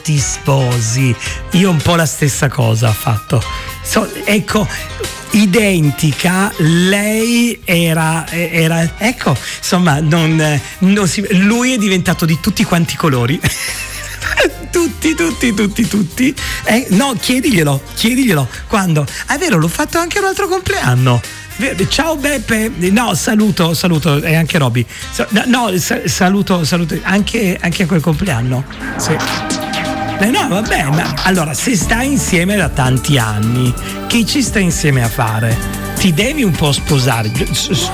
ti sposi. Io un po' la stessa cosa ho fatto. Ecco, identica, lei era ecco, insomma, lui è diventato di tutti quanti i colori. tutti. No, chiediglielo quando. È vero, l'ho fatto anche un altro compleanno. Ciao Beppe, no, saluto, e anche Roby. Saluto anche a quel compleanno. Sì. No, vabbè, ma allora, se stai insieme da tanti anni, che ci stai insieme a fare? Ti devi un po' sposare.